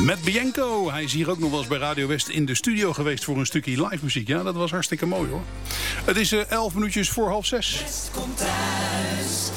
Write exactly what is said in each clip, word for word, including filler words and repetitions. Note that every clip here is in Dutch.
Met Bianco. Hij is hier ook nog wel eens bij Radio West in de studio geweest voor een stukje live muziek. Ja, dat was hartstikke mooi hoor. Het is uh, elf minuutjes voor half zes. West komt thuis.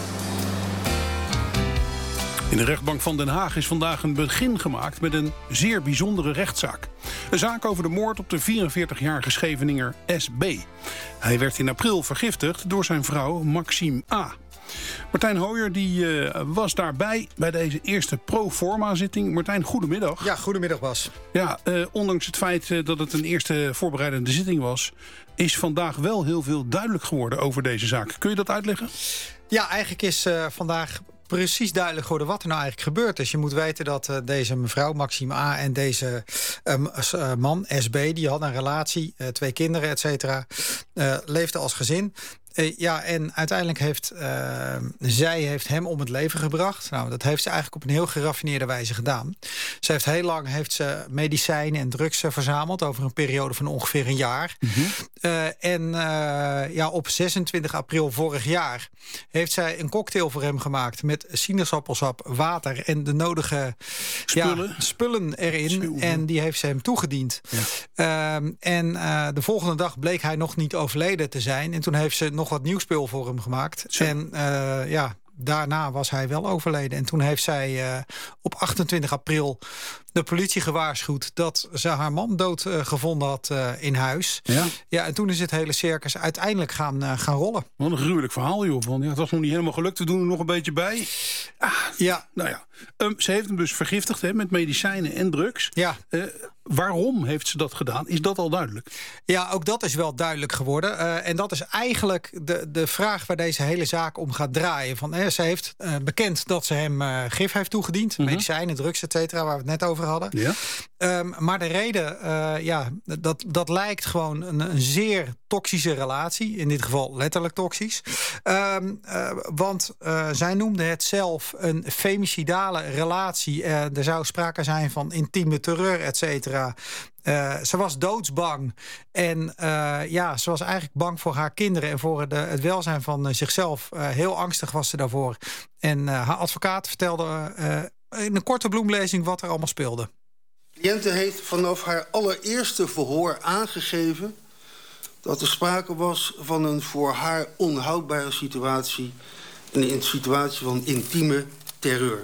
In de rechtbank van Den Haag is vandaag een begin gemaakt met een zeer bijzondere rechtszaak. Een zaak over de moord op de vierenveertigjarige Scheveninger S B. Hij werd in april vergiftigd door zijn vrouw Maxime A. Martijn Hooyer die, uh, was daarbij bij deze eerste pro-forma-zitting. Martijn, goedemiddag. Ja, goedemiddag Bas. Ja, uh, ondanks het feit uh, dat het een eerste voorbereidende zitting was, is vandaag wel heel veel duidelijk geworden over deze zaak. Kun je dat uitleggen? Ja, eigenlijk is uh, vandaag precies duidelijk geworden wat er nou eigenlijk gebeurd is. Je moet weten dat uh, deze mevrouw, Maxime A. en deze um, uh, man, S B, die hadden een relatie, uh, twee kinderen, et cetera. Uh, leefden als gezin. Uh, ja, en uiteindelijk heeft uh, zij heeft hem om het leven gebracht. Nou, dat heeft ze eigenlijk op een heel geraffineerde wijze gedaan. Ze heeft heel lang heeft ze medicijnen en drugs uh, verzameld over een periode van ongeveer een jaar. Mm-hmm. Uh, en uh, ja, op zesentwintig april vorig jaar heeft zij een cocktail voor hem gemaakt met sinaasappelsap, water en de nodige spullen, ja, spullen erin. Spullen. En die heeft ze hem toegediend. Ja. Uh, en uh, de volgende dag bleek hij nog niet overleden te zijn. En toen heeft ze nog wat nieuw spul voor hem gemaakt. Zo. En uh, ja, daarna was hij wel overleden. En toen heeft zij uh, op achtentwintig april de politie gewaarschuwd dat ze haar man dood uh, gevonden had uh, in huis. Ja. Ja, en toen is het hele circus uiteindelijk gaan, uh, gaan rollen. Wat een gruwelijk verhaal, joh. Van, ja, het was nog niet helemaal gelukt. We doen er nog een beetje bij. Ah, ja. Nou ja, um, ze heeft hem dus vergiftigd hè, met medicijnen en drugs. Ja. Uh, waarom heeft ze dat gedaan? Is dat al duidelijk? Ja, ook dat is wel duidelijk geworden. Uh, en dat is eigenlijk de, de vraag waar deze hele zaak om gaat draaien. Van, uh, ze heeft uh, bekend dat ze hem uh, gif heeft toegediend. Mm-hmm. Medicijnen, drugs, et cetera, waar we het net over hadden. Ja. Um, maar de reden, uh, ja, dat, dat lijkt gewoon een, een zeer toxische relatie. In dit geval letterlijk toxisch. Um, uh, want uh, zij noemde het zelf een femicidale relatie. Uh, er zou sprake zijn van intieme terreur, et cetera. Uh, ze was doodsbang. En uh, ja, ze was eigenlijk bang voor haar kinderen en voor de, het welzijn van uh, zichzelf. Uh, heel angstig was ze daarvoor. En uh, haar advocaat vertelde uh, in een korte bloemlezing wat er allemaal speelde. De cliënte heeft vanaf haar allereerste verhoor aangegeven dat er sprake was van een voor haar onhoudbare situatie, een situatie van intieme terreur.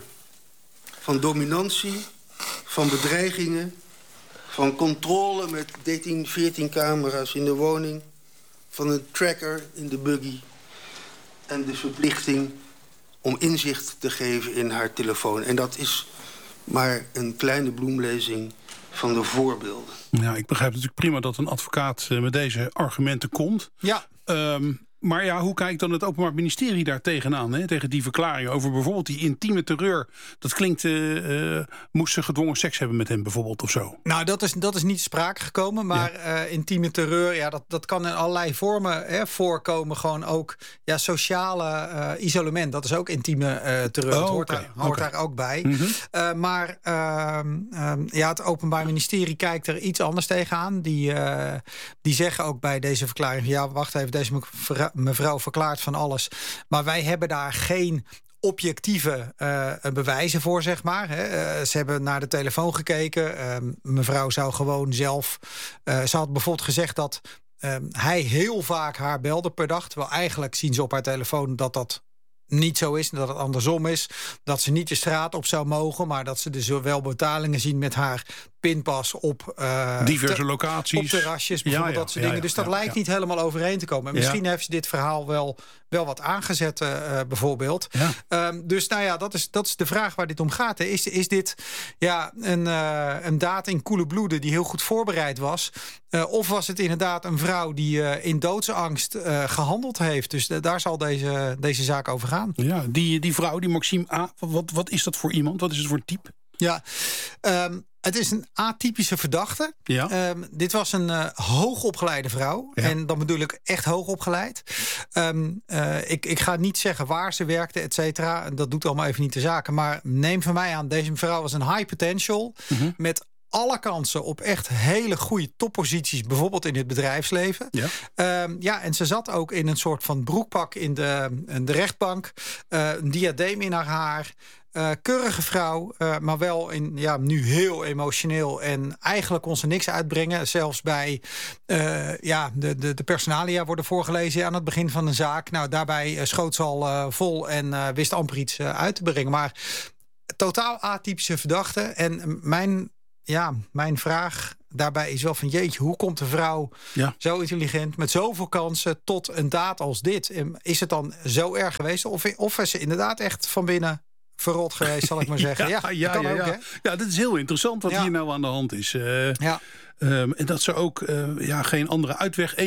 Van dominantie, van bedreigingen, van controle met dertien, veertien camera's in de woning, van een tracker in de buggy en de verplichting om inzicht te geven in haar telefoon. En dat is maar een kleine bloemlezing van de voorbeelden. Ja, ik begrijp natuurlijk prima dat een advocaat met deze argumenten komt. Ja. Um, maar ja, hoe kijkt dan het Openbaar Ministerie daar tegenaan? Hè? Tegen die verklaring over bijvoorbeeld die intieme terreur. Dat klinkt, uh, uh, moest ze gedwongen seks hebben met hem bijvoorbeeld of zo? Nou, dat is, dat is niet sprake gekomen. Maar ja. uh, intieme terreur, ja, dat, dat kan in allerlei vormen hè, voorkomen. Gewoon ook ja, sociale uh, isolement. Dat is ook intieme uh, terreur. Oh, dat hoort, okay. daar, hoort okay. daar ook bij. Mm-hmm. Uh, maar uh, um, ja, het Openbaar Ministerie kijkt er iets anders tegenaan. Die, uh, die zeggen ook bij deze verklaring, ja, wacht even, deze mevrouw, mevrouw verklaart van alles. Maar wij hebben daar geen objectieve uh, bewijzen voor, zeg maar. Hè. Uh, ze hebben naar de telefoon gekeken. Uh, mevrouw zou gewoon zelf... Uh, ze had bijvoorbeeld gezegd dat uh, hij heel vaak haar belde per dag. Terwijl eigenlijk zien ze op haar telefoon dat dat niet zo is, dat het andersom is. Dat ze niet de straat op zou mogen, maar dat ze dus wel betalingen zien met haar pinpas op uh, diverse te, locaties. Op terrasjes, bijvoorbeeld ja, ja, dat soort ja, dingen. Dus dat ja, lijkt ja. niet helemaal overeen te komen. En misschien ja. heeft ze dit verhaal wel, wel wat aangezet, uh, bijvoorbeeld. Ja. Um, dus nou ja, dat is, dat is de vraag waar dit om gaat. Hè. Is, is dit ja, een, uh, een daad in koele bloeden die heel goed voorbereid was? Uh, of was het inderdaad een vrouw die uh, in doodsangst uh, gehandeld heeft? Dus uh, daar zal deze, deze zaak over gaan. Ja, die, die vrouw, die Maxime A., wat, wat is dat voor iemand? Wat is het voor type? Ja, um, het is een atypische verdachte. Ja. Um, dit was een uh, hoogopgeleide vrouw. Ja. En dan bedoel ik echt hoogopgeleid. Um, uh, ik, ik ga niet zeggen waar ze werkte, et cetera. Dat doet allemaal even niet de zaken. Maar neem van mij aan, deze mevrouw was een high potential. Mm-hmm. Met alle kansen op echt hele goede topposities, bijvoorbeeld in het bedrijfsleven. Ja, um, ja en ze zat ook in een soort van broekpak in de, in de rechtbank, uh, een diadeem in haar haar. Uh, keurige vrouw, uh, maar wel in, ja, nu heel emotioneel. En eigenlijk kon ze niks uitbrengen. Zelfs bij uh, ja, de, de, de personalia worden voorgelezen aan het begin van een zaak. Nou, daarbij uh, schoot ze al uh, vol en uh, wist amper iets uh, uit te brengen. Maar totaal atypische verdachte. En mijn, ja, mijn vraag daarbij is wel van jeetje, hoe komt een vrouw ja. zo intelligent met zoveel kansen tot een daad als dit? Is het dan zo erg geweest? Of, of is ze inderdaad echt van binnen verrot geweest, zal ik maar zeggen. Ja, ja, ja, kan ja, ook, ja. Hè? Ja, dat is heel interessant wat ja. hier nou aan de hand is. Uh, ja. um, en dat ze ook uh, ja, geen andere uitweg